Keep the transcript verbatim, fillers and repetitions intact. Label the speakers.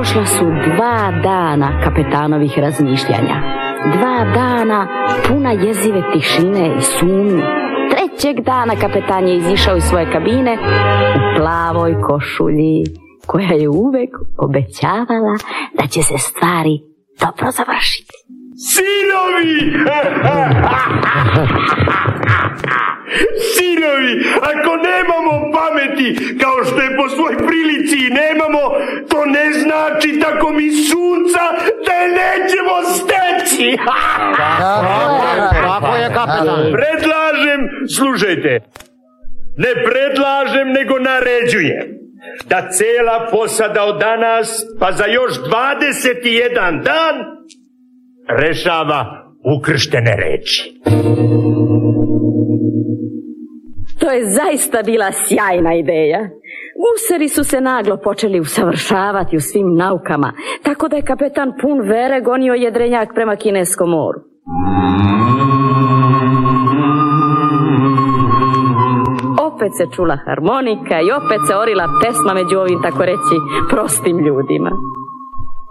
Speaker 1: Prošla su dva dana kapetanovih razmišljanja. Dva dana puna jezive tišine i sumnje. Trećeg dana kapetan je izišao iz svoje kabine u plavoj košulji, koja je uvek obećavala da će se stvari dobro završiti.
Speaker 2: Sinovi! Sinovi, ako nemamo pameti, kao što je po svoj prilici i nemamo, to ne znači tako mi sunca da je nećemo steći.
Speaker 3: Tako je, kapetan.
Speaker 2: Predlažem, slušajte, ne predlažem, nego naređujem da cela posada od danas, pa za još dvadeset jedan dan, rešava ukrštene reči.
Speaker 1: To je zaista bila sjajna ideja. Gusari su se naglo počeli usavršavati u svim naukama, tako da je kapetan pun vere gonio jedrenjak prema Kineskom moru. Opet se čula harmonika i opet se orila pesma među ovim, tako reći, prostim ljudima.